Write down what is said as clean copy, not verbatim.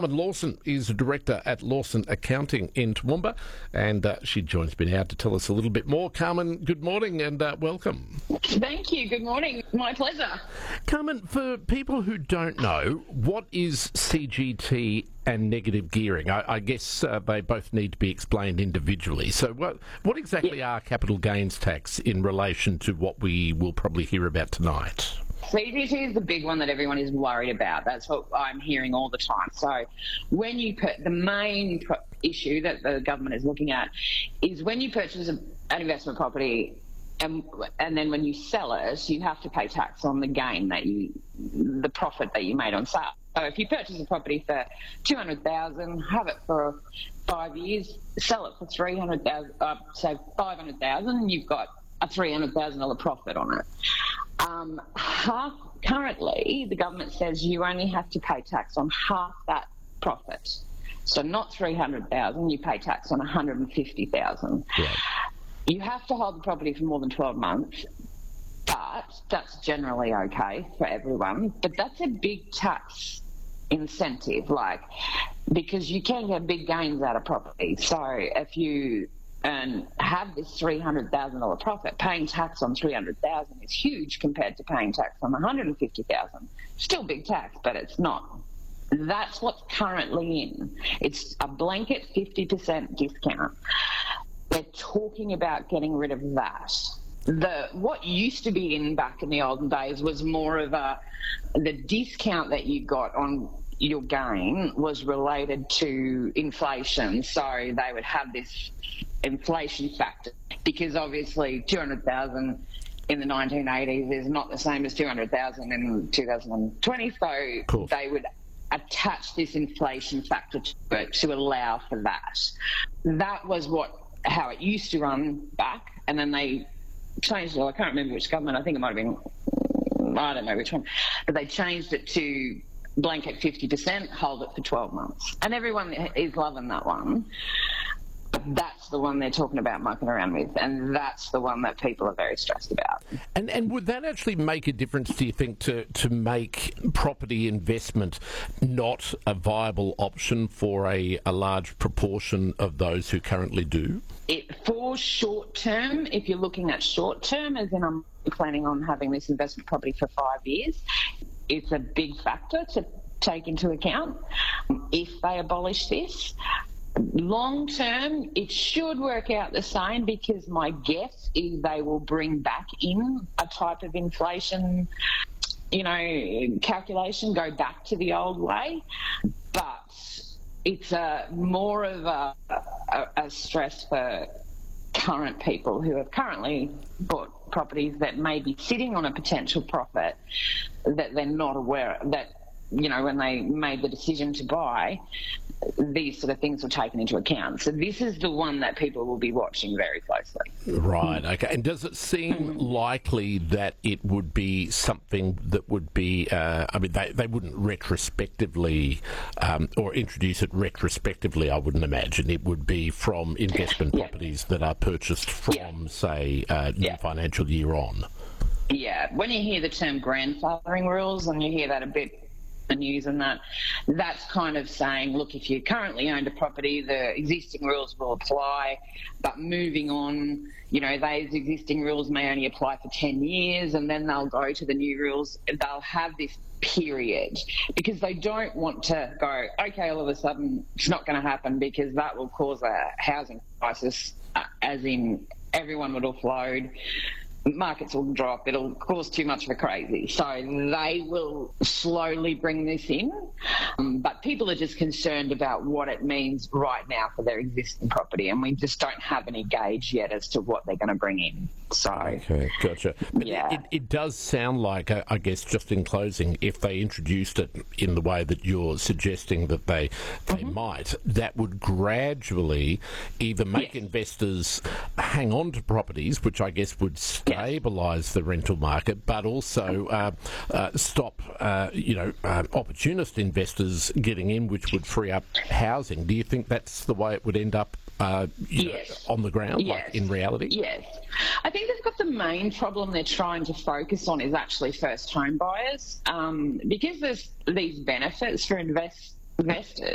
Carmen Lawson is a director at Lawson Accounting in Toowoomba, and she joins me now to tell us a little bit more. Carmen, good morning and welcome. Thank you. Good morning. My pleasure. Carmen, for people who don't know, what is CGT and negative gearing? I guess they both need to be explained individually. So what exactly are capital gains tax in relation to what we will probably hear about tonight? CGT is the big one that everyone is worried about. That's what I'm hearing all the time. So when you put the main issue that the government is looking at is when you purchase an investment property and then when you sell it, you have to pay tax on the gain the profit that you made on sale. So if you purchase a property for $200,000, have it for 5 years, sell it for say $500,000, you've got a $300,000 profit on it. Currently, the government says you only have to pay tax on half that profit. So not $300,000, you pay tax on $150,000. Right. You have to hold the property for more than 12 months, but that's generally okay for everyone. But that's a big tax incentive, because you can get big gains out of property. So if you have this $300,000 profit, paying tax on $300,000 is huge compared to paying tax on $150,000. Still big tax, but it's not. That's what's currently in. It's a blanket 50% discount. They're talking about getting rid of that. What used to be in back in the olden days was more of the discount that you got on your gain was related to inflation. So they would have this inflation factor, because obviously 200,000 in the 1980s is not the same as 200,000 in 2020. So cool. They would attach this inflation factor to it to allow for that. That was how it used to run back, and then they changed it. I can't remember which government. I think it might have been, I don't know which one, but they changed it to blanket 50%, hold it for 12 months. And everyone is loving that one. That's the one they're talking about mucking around with, and that's the one that people are very stressed about. And would that actually make a difference, do you think, to make property investment not a viable option for a large proportion of those who currently do? For short term, if you're looking at short term, as in I'm planning on having this investment property for 5 years, it's a big factor to take into account if they abolish this. Long term, it should work out the same, because my guess is they will bring back in a type of inflation, calculation, go back to the old way. But it's more of a stress for current people who have currently bought properties that may be sitting on a potential profit that they're not aware of, that, when they made the decision to buy, these sort of things were taken into account. So this is the one that people will be watching very closely. Right, okay. And does it seem likely that it would be something that would be, they wouldn't retrospectively, or introduce it retrospectively, I wouldn't imagine. It would be from investment properties that are purchased from, say, new financial year on. Yeah, when you hear the term grandfathering rules, and you hear that a bit the news and that's kind of saying, look, if you currently owned a property, the existing rules will apply, but moving on, those existing rules may only apply for 10 years, and then they'll go to the new rules. They'll have this period, because they don't want to go, okay, all of a sudden it's not going to happen, because that will cause a housing crisis, as in everyone would offload, markets will drop, it'll cause too much of a crazy. So they will slowly bring this in. But people are just concerned about what it means right now for their existing property, and we just don't have any gauge yet as to what they're going to bring in. So, okay, gotcha. But yeah. It does sound like, I guess, just in closing, if they introduced it in the way that you're suggesting that they might, that would gradually either make investors hang on to properties, which I guess would stabilise the rental market, but also stop, opportunist investors getting in, which would free up housing. Do you think that's the way it would end up on the ground, like in reality? Yes. I think they've got the main problem they're trying to focus on is actually first home buyers, because there's these benefits for investors.